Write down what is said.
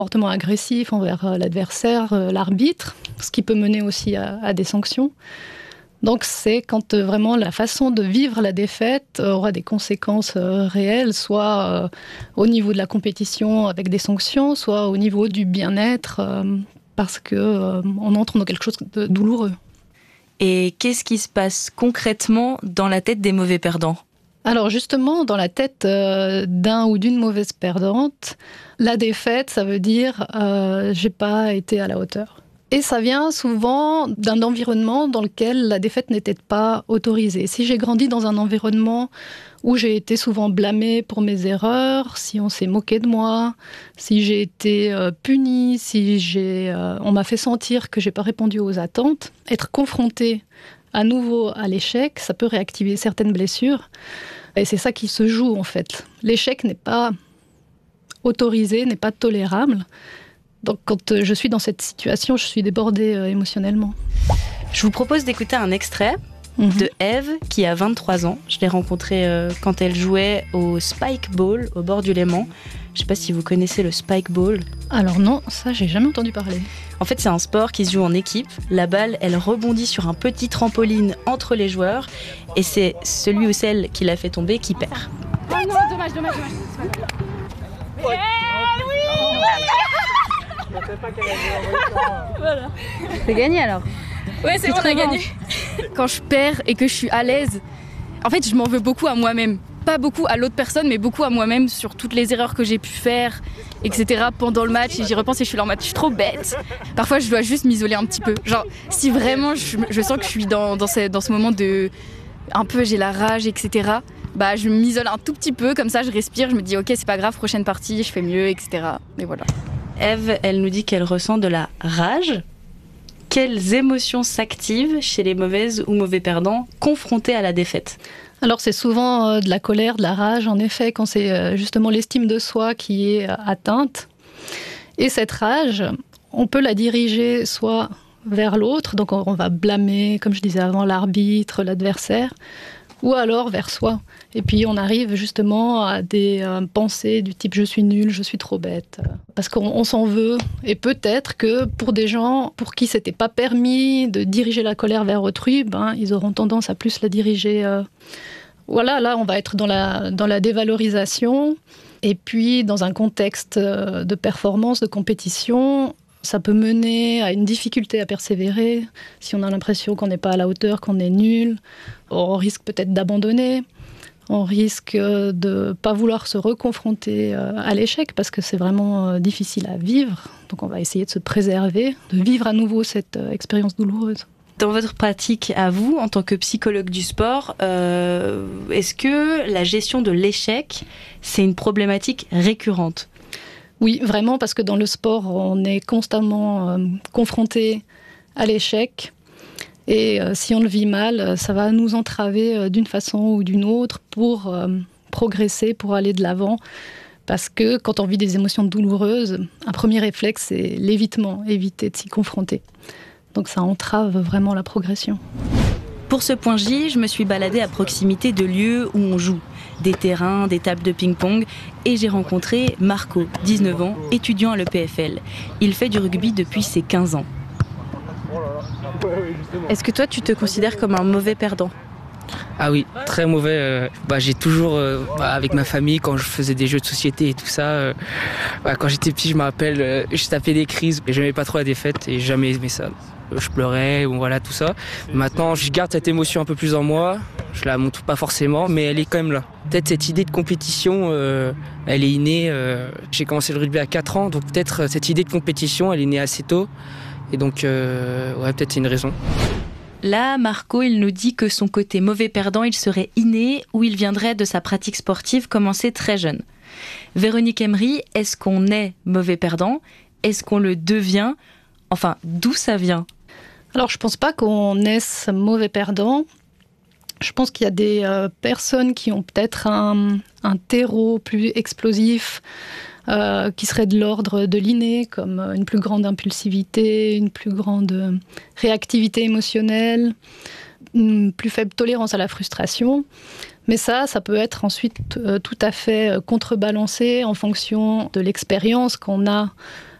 Comportement agressif envers l'adversaire, l'arbitre, ce qui peut mener aussi à des sanctions. Donc c'est quand vraiment la façon de vivre la défaite aura des conséquences réelles, soit au niveau de la compétition avec des sanctions, soit au niveau du bien-être, parce qu'on entre dans quelque chose de douloureux. Et qu'est-ce qui se passe concrètement dans la tête des mauvais perdants ? Alors justement, dans la tête d'un ou d'une mauvaise perdante, la défaite, ça veut dire j'ai pas été à la hauteur. Et ça vient souvent d'un environnement dans lequel la défaite n'était pas autorisée. Si j'ai grandi dans un environnement où j'ai été souvent blâmée pour mes erreurs, si on s'est moqué de moi, si j'ai été punie, si on m'a fait sentir que j'ai pas répondu aux attentes, être confrontée à nouveau à l'échec, ça peut réactiver certaines blessures. Et c'est ça qui se joue en fait. L'échec n'est pas autorisé, n'est pas tolérable. Donc quand je suis dans cette situation, je suis débordée émotionnellement. Je vous propose d'écouter un extrait de Eve qui a 23 ans. Je l'ai rencontrée quand elle jouait au Spike Ball au bord du Léman. Je ne sais pas si vous connaissez le Spike Ball. Alors non, ça j'ai jamais entendu parler. En fait, c'est un sport qui se joue en équipe. La balle, elle rebondit sur un petit trampoline entre les joueurs et c'est celui ou celle qui l'a fait tomber qui perd. Oh non, dommage. Voilà. C'est gagné alors. Ouais, c'est bon, on a gagné. Quand je perds et que je suis à l'aise, en fait, je m'en veux beaucoup à moi-même. Pas beaucoup à l'autre personne, mais beaucoup à moi-même sur toutes les erreurs que j'ai pu faire, etc. pendant le match. Et j'y repense et je suis là en mode, je suis trop bête. Parfois, je dois juste m'isoler un petit peu. Genre, si vraiment je sens que je suis dans ce moment de... un peu, j'ai la rage, etc. Bah, je m'isole un tout petit peu, comme ça, je respire, je me dis, ok, c'est pas grave, prochaine partie, je fais mieux, etc. Et voilà. Eve, elle nous dit qu'elle ressent de la rage. Quelles émotions s'activent chez les mauvaises ou mauvais perdants confrontés à la défaite ? Alors c'est souvent de la colère, de la rage, en effet, quand c'est justement l'estime de soi qui est atteinte. Et cette rage, on peut la diriger soit vers l'autre, donc on va blâmer, comme je disais avant, l'arbitre, l'adversaire, ou alors vers soi. Et puis on arrive justement à des pensées du type « je suis nulle, je suis trop bête », parce qu'on s'en veut. Et peut-être que pour des gens pour qui c'était pas permis de diriger la colère vers autrui, ils auront tendance à plus la diriger. Voilà, là on va être dans la dévalorisation. Et puis dans un contexte de performance, de compétition, ça peut mener à une difficulté à persévérer. Si on a l'impression qu'on n'est pas à la hauteur, qu'on est nul, on risque peut-être d'abandonner. On risque de ne pas vouloir se reconfronter à l'échec parce que c'est vraiment difficile à vivre. Donc on va essayer de se préserver, de vivre à nouveau cette expérience douloureuse. Dans votre pratique à vous, en tant que psychologue du sport, est-ce que la gestion de l'échec, c'est une problématique récurrente ? Oui, vraiment, parce que dans le sport, on est constamment confronté à l'échec. Et si on le vit mal, ça va nous entraver d'une façon ou d'une autre pour progresser, pour aller de l'avant. Parce que quand on vit des émotions douloureuses, un premier réflexe, c'est l'évitement, éviter de s'y confronter. Donc ça entrave vraiment la progression. Pour ce point J, je me suis baladée à proximité de lieux où on joue. Des terrains, des tables de ping-pong. Et j'ai rencontré Marco, 19 ans, étudiant à l'EPFL. Il fait du rugby depuis ses 15 ans. Est-ce que toi, tu te considères comme un mauvais perdant ? Ah oui, très mauvais. J'ai toujours, avec ma famille, quand je faisais des jeux de société et tout ça, quand j'étais petit, je me rappelle, je tapais des crises. Et j'aimais pas trop la défaite et j'ai jamais aimé ça. Je pleurais, ou voilà, tout ça. Maintenant, je garde cette émotion un peu plus en moi. Je la montre pas forcément, mais elle est quand même là. Peut-être cette idée de compétition, elle est innée. J'ai commencé le rugby à 4 ans, donc peut-être cette idée de compétition, elle est née assez tôt. Et donc, peut-être c'est une raison. Là, Marco, il nous dit que son côté mauvais perdant, il serait inné ou il viendrait de sa pratique sportive commencée très jeune. Véronique Emery, est-ce qu'on est mauvais perdant ? Est-ce qu'on le devient ? Enfin, d'où ça vient ? Alors, je ne pense pas qu'on naisse mauvais perdant. Je pense qu'il y a des personnes qui ont peut-être un terreau plus explosif, qui serait de l'ordre de l'inné, comme une plus grande impulsivité, une plus grande réactivité émotionnelle, une plus faible tolérance à la frustration. Mais ça peut être ensuite tout à fait contrebalancé en fonction de l'expérience qu'on a